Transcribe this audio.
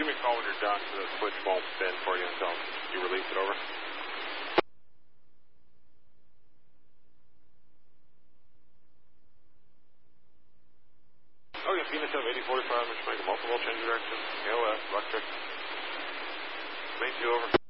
give me a call when you're done so the switch won't spin for you until you release it over. Okay, Phoenix of 8045, I'm just making multiple change of direction. AOS, electric. Main 2 over.